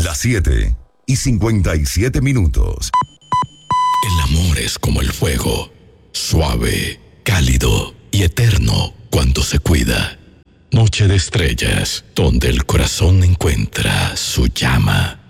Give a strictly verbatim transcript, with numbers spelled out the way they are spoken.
Las siete y cincuenta y siete minutos. El amor es como el fuego, suave, cálido y eterno cuando se cuida. Noche de estrellas, donde el corazón encuentra su llama.